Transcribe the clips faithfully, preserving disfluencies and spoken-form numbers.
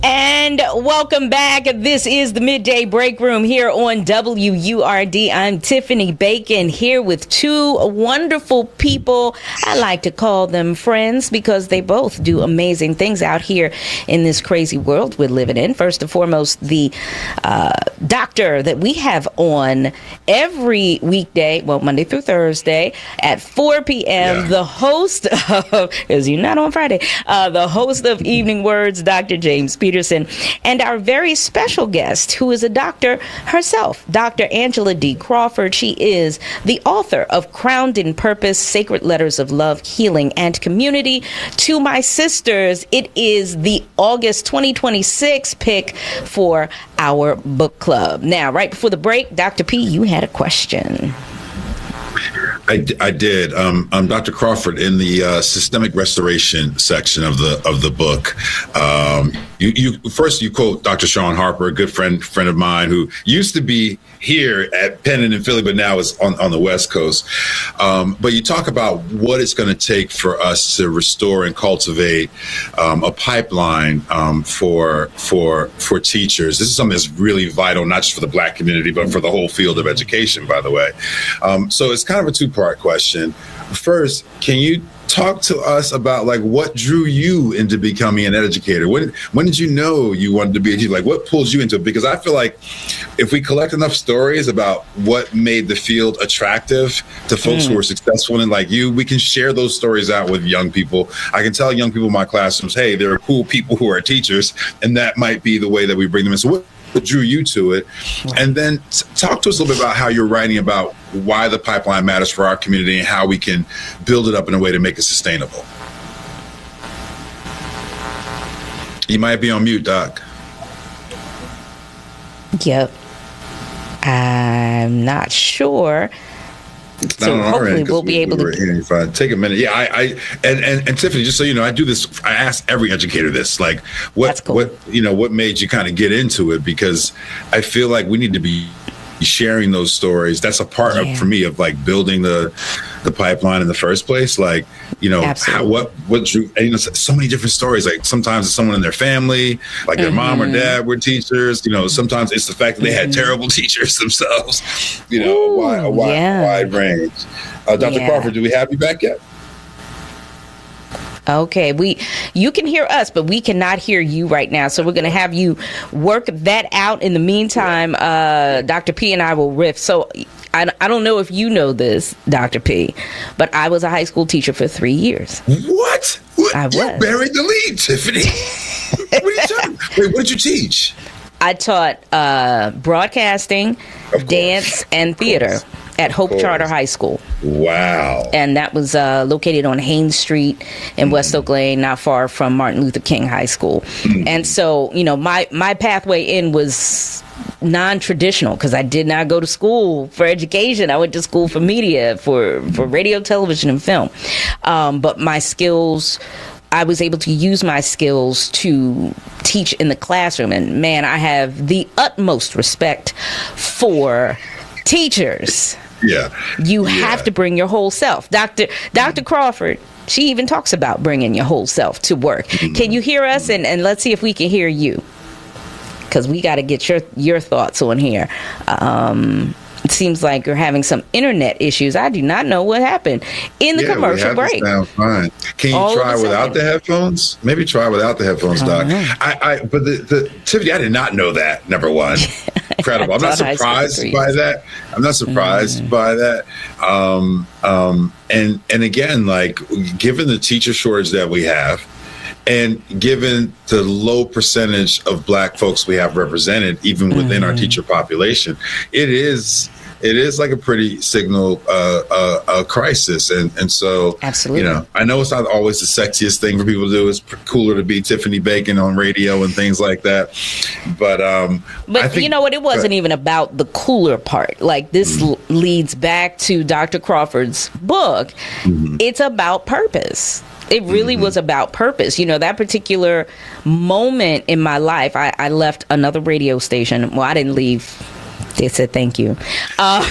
And welcome back. This is the Midday Break Room here on W U R D. I'm Tiffany Bacon here with two wonderful people. I like to call them friends because they both do amazing things out here in this crazy world we're living in. First and foremost, the uh, doctor that we have on every weekday, well, Monday through Thursday at four p.m. Yeah. The host of, because you're not on Friday, uh, the host of Evening Words, Doctor James Peterson. Peterson, and our very special guest, who is a doctor herself, Doctor Angela D. Crawford. She is the author of Crowned in Purpose, Sacred Letters of Love, Healing, and Community. To my sisters, it is the August twenty twenty-six pick for our book club. Now, right before the break, Doctor P, you had a question. I, I did. Um, I'm Doctor Crawford in the uh, systemic restoration section of the of the book. Um, you, you first you quote Doctor Sean Harper, a good friend friend of mine who used to be here at Penn and in Philly, but now is on, on the West Coast. Um, but you talk about what it's going to take for us to restore and cultivate um, a pipeline um, for for for teachers. This is something that's really vital, not just for the Black community, but for the whole field of education, by the way. Um, so it's kind of a two-part question. First, can you talk to us about like what drew you into becoming an educator? When when did you know you wanted to be a teacher? Like what pulls you into it? Because I feel like if we collect enough stories about what made the field attractive to folks mm. who are successful and like you, we can share those stories out with young people. I can tell young people in my classrooms, hey, there are cool people who are teachers, and that might be the way that we bring them in. So what What drew you to it? And then t- talk to us a little bit about how you're writing about why the pipeline matters for our community and how we can build it up in a way to make it sustainable. You might be on mute, Doc. Yep. I'm not sure. It's not so on our hopefully end, we'll be we, able we to if I take a minute. Yeah, I, I and, and and Tiffany, just so you know, I do this. I ask every educator this, like, what cool. what you know, what made you kind of get into it? Because I feel like we need to be sharing those stories. That's a part yeah. of, for me, of like building the the pipeline in the first place. Like, you know, how, what what drew, and, you know, so many different stories. Like sometimes it's someone in their family, like their mm-hmm. mom or dad were teachers. You know, sometimes it's the fact that they had mm-hmm. terrible teachers themselves. You know, Ooh, a wide, a wide, yeah. wide range. Uh, Doctor Yeah. Crawford, do we have you back yet? Okay, we you can hear us, but we cannot hear you right now. So we're going to have you work that out. In the meantime, uh, Doctor P and I will riff. So I, I don't know if you know this, Doctor P, but I was a high school teacher for three years. What? what? I was. You buried the lead, Tiffany. What are you talking? Wait, what did you teach? I taught uh, broadcasting, dance, and theater at Hope Charter High School. Wow. And that was uh, located on Haynes Street in mm. West Oak Lane, not far from Martin Luther King High School. Mm. And so, you know, my, my pathway in was non-traditional because I did not go to school for education. I went to school for media, for, for radio, television, and film. Um, but my skills... I was able to use my skills to teach in the classroom. And man, I have the utmost respect for teachers. Yeah. You yeah. have to bring your whole self. Doctor Doctor Crawford, she even talks about bringing your whole self to work. Mm-hmm. Can you hear us? And, and let's see if we can hear you. Because we got to get your, your thoughts on here. Um... It seems like you're having some internet issues. I do not know what happened in the yeah, commercial we have break. Sound fine. Can you All try without the headphones? Maybe try without the headphones, Doc. I, I, but the, the Tiffany, I did not know that. Number one, incredible. I'm not surprised by that. I'm not surprised mm. by that. Um, um, and and again, like given the teacher shortage that we have. And given the low percentage of Black folks we have represented, even within mm-hmm. our teacher population, it is it is like a pretty signal uh, uh, uh, crisis. And and so, Absolutely. you know, I know it's not always the sexiest thing for people to do. It's cooler to be Tiffany Bacon on radio and things like that. But um, but I think, you know what? It wasn't uh, even about the cooler part. Like this mm-hmm. l- leads back to Doctor Crawford's book. Mm-hmm. It's about purpose. It really mm-hmm. was about purpose. You know, that particular moment in my life, I, I left another radio station. Well, I didn't leave. They said thank you. Uh,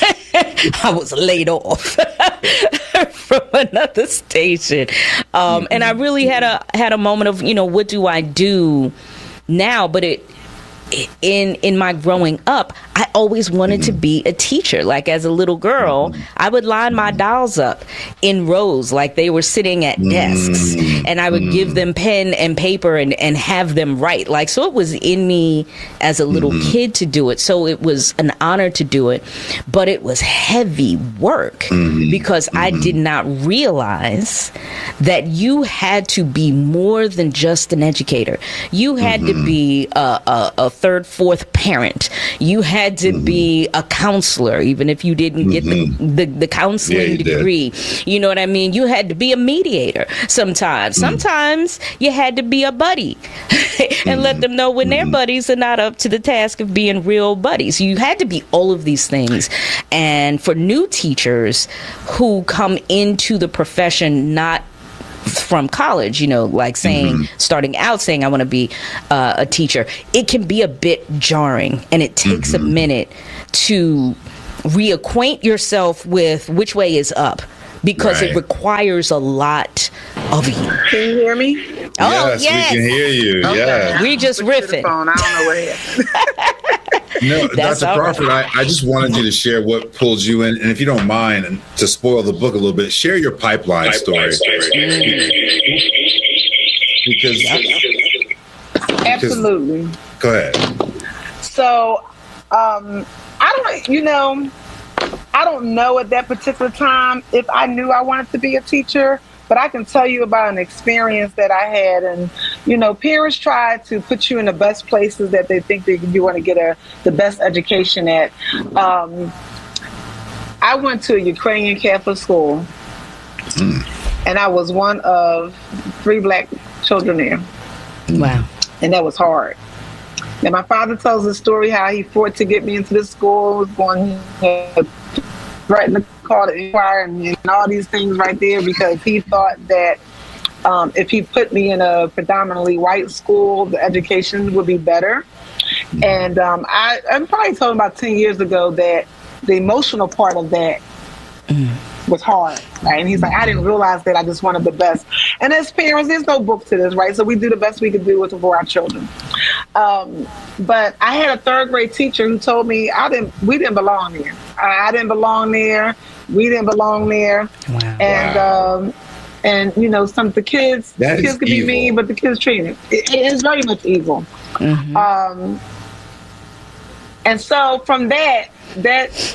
I was laid off from another station. Um, mm-hmm. And I really had a had a moment of, you know, what do I do now, but it, in in my growing up, I always wanted mm-hmm. to be a teacher. Like as a little girl, mm-hmm. I would line my dolls up in rows like they were sitting at desks, mm-hmm. and I would mm-hmm. give them pen and paper and, and have them write. Like, so it was in me as a little mm-hmm. kid to do it. So it was an honor to do it, but it was heavy work mm-hmm. because mm-hmm. I did not realize that you had to be more than just an educator. You had mm-hmm. to be a, a, a third, fourth parent. You had to mm-hmm. be a counselor, even if you didn't mm-hmm. get the, the, the counseling yeah, you degree. Did. You know what I mean? You had to be a mediator sometimes. Mm-hmm. Sometimes you had to be a buddy and mm-hmm. let them know when mm-hmm. their buddies are not up to the task of being real buddies. You had to be all of these things. And for new teachers who come into the profession not from college, you know, like saying, mm-hmm. starting out saying I want to be uh, a teacher, it can be a bit jarring, and it takes mm-hmm. a minute to reacquaint yourself with which way is up, because right. it requires a lot of you. Can you hear me? Oh, yes, yes. we can hear you. Okay. Yeah. We just riffing. Phone. I don't know what it is. No, Doctor Crawford, right. I, I just wanted you to share what pulled you in, and if you don't mind, and to spoil the book a little bit, share your pipeline, pipeline story. story. Because, absolutely. Because, go ahead. So, um, I don't, you know, I don't know at that particular time if I knew I wanted to be a teacher. But I can tell you about an experience that I had. And, you know, parents try to put you in the best places that they think that you want to get a, the best education at. Um, I went to a Ukrainian Catholic school, mm. and I was one of three black children there. Wow. And that was hard. And my father tells the story how he fought to get me into this school, was going to threaten to call the inquiry and, and all these things right there, because he thought that um, if he put me in a predominantly white school, the education would be better. Mm-hmm. And um, I, I probably told him about ten years ago that the emotional part of that mm-hmm. was hard, right? And he's like, I didn't realize that. I just wanted the best. And as parents, there's no book to this, right? So we do the best we could do with for our children. Um, but I had a third grade teacher who told me I didn't. We didn't belong there. I, I didn't belong there. We didn't belong there. Wow. And wow. Um, and you know, some of the kids, that the kids could evil. be mean, but the kids treat it. It, it is very much evil. Mm-hmm. Um, and so from that, that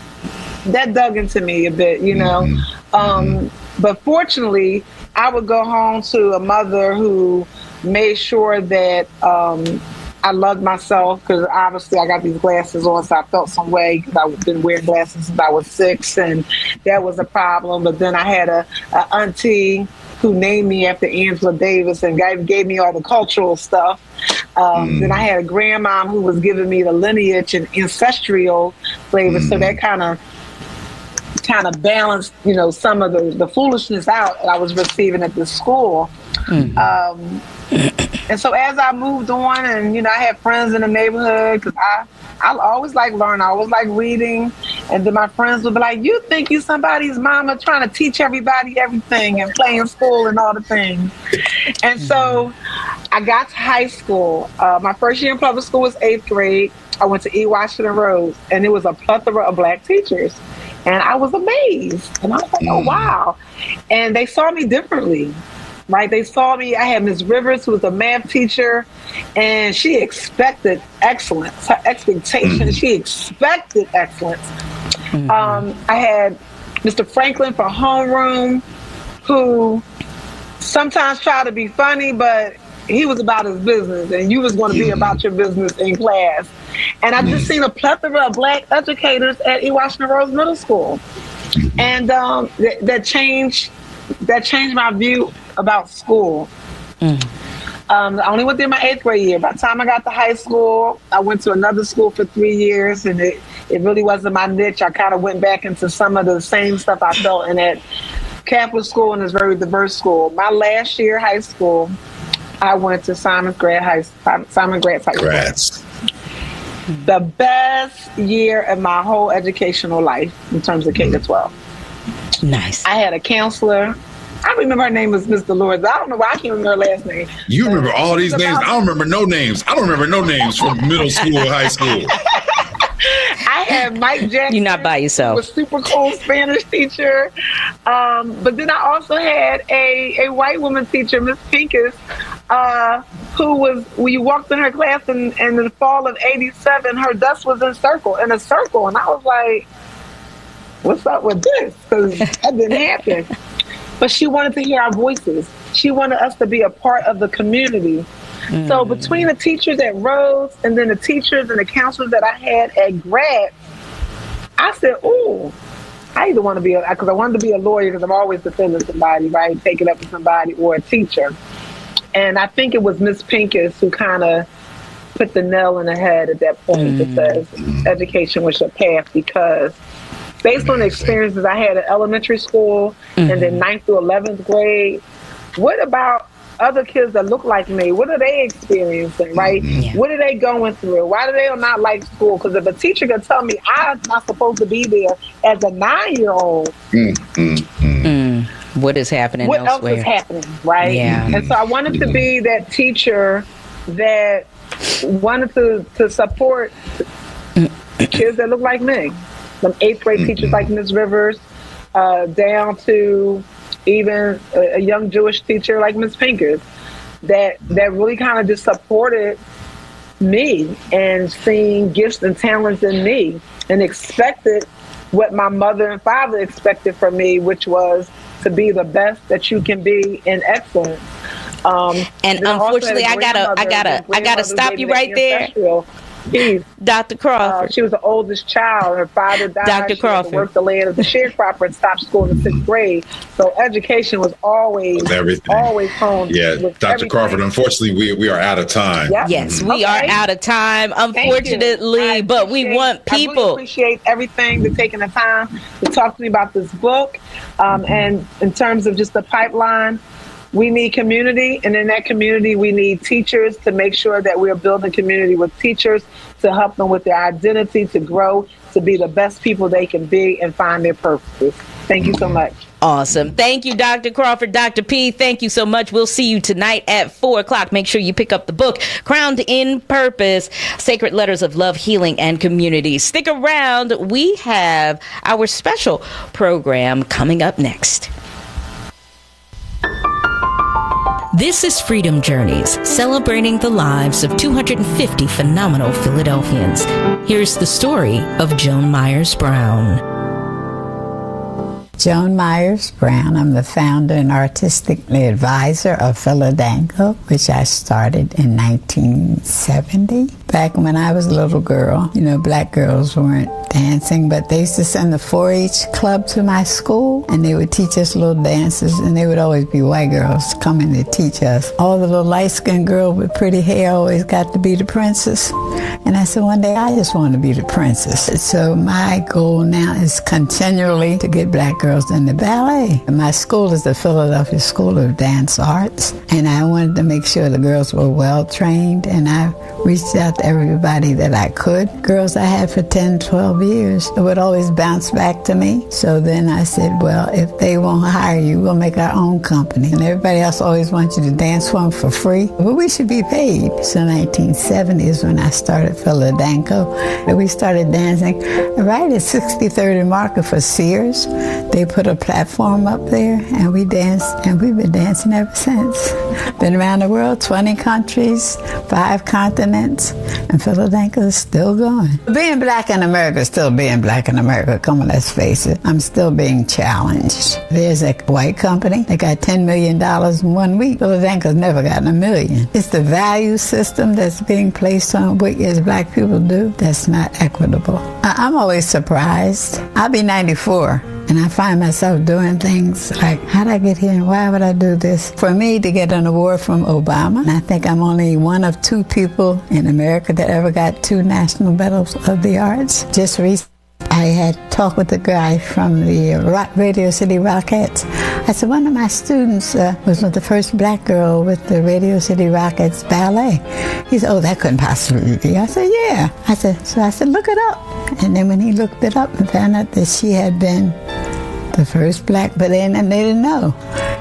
that dug into me a bit, you know. Mm-hmm. Um, mm-hmm. But fortunately, I would go home to a mother who made sure that um, I loved myself, because obviously I got these glasses on, so I felt some way, because I've been wearing glasses since I was six, and that was a problem. But then I had a, a auntie who named me after Angela Davis and gave, gave me all the cultural stuff. Um, mm. Then I had a grandma who was giving me the lineage and ancestral flavor, mm. so that kind of kind of balanced, you know, some of the, the foolishness out that I was receiving at the school. Mm. Um, and so as I moved on, and, you know, I had friends in the neighborhood, because I, I always like learning. I always like reading. And then my friends would be like, you think you somebody's mama trying to teach everybody everything and playing school and all the things. And so I got to high school. Uh, my first year in public school was eighth grade. I went to E. Washington Rose, and it was a plethora of black teachers. And I was amazed. And I was like, oh, wow. And they saw me differently, right? They saw me. I had Miz Rivers, who was a math teacher, and she expected excellence. Her expectation, mm-hmm. she expected excellence. Mm-hmm. Um, I had Mister Franklin for homeroom, who sometimes tried to be funny, but he was about his business, and you was going to be about your business in class. And I just seen a plethora of black educators at E. Washington Rose Middle School, and um, th- that changed that changed my view about school. Mm. Um, I only went there my eighth grade year. By the time I got to high school, I went to another school for three years, and it, it really wasn't my niche. I kind of went back into some of the same stuff I felt in that Catholic school, and it's very diverse school. My last year of high school, I went to Simon Grad High Simon Gratz High School. Gratz. The best year of my whole educational life in terms of K to twelve. Nice. I had a counselor I remember her name was Miss Dolores. I don't know why I can't remember her last name. You remember all these names? I don't remember no names. I don't remember no names from middle school or high school. I had Mike Jackson. You're not by yourself. Was super cool Spanish teacher. Um, but then I also had a, a white woman teacher, Miss Pincus, uh, who was, when you walked in her class in, in the fall of eighty-seven, her desk was in circle, in a circle. And I was like, what's up with this? Because that didn't happen. But she wanted to hear our voices. She wanted us to be a part of the community. Mm. So between the teachers at Rhodes and then the teachers and the counselors that I had at Grad, I said, ooh, I either want to be a, because I wanted to be a lawyer because I'm always defending somebody, right? Taking up for somebody, or a teacher. And I think it was Miss Pincus who kind of put the nail in the head at that point mm. that says education was your path, because based on the experiences I had at elementary school mm-hmm. and then ninth through eleventh grade, what about other kids that look like me? What are they experiencing, right? Yeah. What are they going through? Why do they not like school? Because if a teacher can tell me I'm not supposed to be there as a nine-year-old, mm, mm, mm. Mm. what is happening what elsewhere? else is happening, right? Yeah. And so I wanted to be that teacher that wanted to, to support kids that look like me. Some eighth grade mm-hmm. teachers like Miz Rivers, uh, down to even a, a young Jewish teacher like Miz Pincus, that that really kind of just supported me and seeing gifts and talents in me and expected what my mother and father expected from me, which was to be the best that you can be in excellence. Um, and unfortunately, I gotta, I gotta, I gotta stop you right there. Piece. Doctor Crawford. Uh, she was the oldest child. Her father died. Doctor She Crawford. worked the land of the sharecropper and stopped school in the sixth grade. So education was always, everything. always home. Yeah, Doctor Crawford. Unfortunately, we we are out of time. Yep. Yes, we okay. are out of time. Unfortunately, but we want people. I really appreciate everything for taking the time to talk to me about this book. Um, and in terms of just the pipeline, we need community, and in that community, we need teachers to make sure that we are building community with teachers to help them with their identity, to grow, to be the best people they can be and find their purpose. Thank you so much. Awesome. Thank you, Doctor Crawford. Doctor P, thank you so much. We'll see you tonight at four o'clock. Make sure you pick up the book, Crowned in Purpose, Sacred Letters of Love, Healing, and Community. Stick around. We have our special program coming up next. This is Freedom Journeys, celebrating the lives of two hundred fifty phenomenal Philadelphians. Here's the story of Joan Myers Brown. Joan Myers Brown. I'm the founder and artistic advisor of Philadanco, which I started in nineteen seventy. Back when I was a little girl, you know, black girls weren't dancing, but they used to send the four H club to my school, and they would teach us little dances, and they would always be white girls coming to teach us. All the little light-skinned girl with pretty hair always got to be the princess. And I said, one day I just want to be the princess. So my goal now is continually to get black girls into ballet. My school is the Philadelphia School of Dance Arts, and I wanted to make sure the girls were well trained, and I reached out to everybody that I could. Girls I had for ten, twelve years, it would always bounce back to me. So then I said, well, if they won't hire you, we'll make our own company. And everybody else always wants you to dance for them for free. But we should be paid. So nineteen seventy is when I started Philadanco. And we started dancing right at sixty-third and Market for Sears. They put a platform up there, and we danced, and we've been dancing ever since. Been around the world, twenty countries, five continents, and Philadanco is still going. Being black in America is still being black in America. Come on, let's face it. I'm still being challenged. There's a white company that got ten million dollars in one week. Philadanco's never gotten a million. It's the value system that's being placed on what as black people do that's not equitable. I- I'm always surprised. I'll be ninety-four. And I find myself doing things like, how'd I get here and why would I do this? For me to get an award from Obama, and I think I'm only one of two people in America that ever got two National Medals of the Arts. Just recently, I had talked with a guy from the Rock, Radio City Rockettes. I said, one of my students uh, was the first black girl with the Radio City Rockettes ballet. He said, oh, that couldn't possibly be. I said, yeah. I said, so I said, look it up. And then when he looked it up and found out that she had been the first black, but then and they didn't know.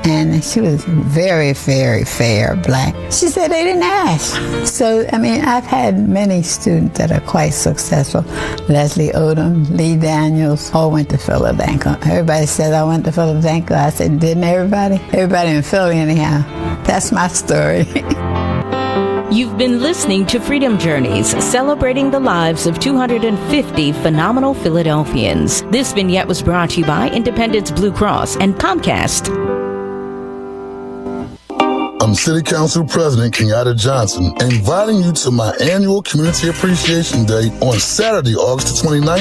and she was very, very fair, black. She said they didn't ask. So, I mean, I've had many students that are quite successful. Leslie Odom, Lee Daniels, all went to Philadelphia. Everybody said I went to Philadelphia. I said, didn't everybody? Everybody in Philly, anyhow. That's my story. You've been listening to Freedom Journeys, celebrating the lives of two hundred fifty phenomenal Philadelphians. This vignette was brought to you by Independence Blue Cross and Comcast. I'm City Council President Kenyatta Johnson, inviting you to my annual Community Appreciation Day on Saturday, August the twenty-ninth.